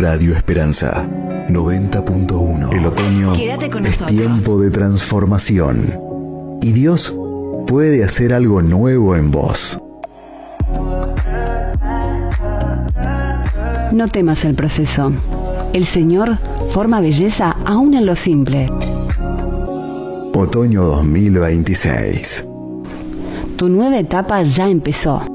Radio Esperanza 90.1. El otoño Quédate con es nosotros. tiempo de transformación y Dios puede hacer algo nuevo en vos. No temas el proceso. El Señor forma belleza aún en lo simple. Otoño 2026. Tu nueva etapa ya empezó.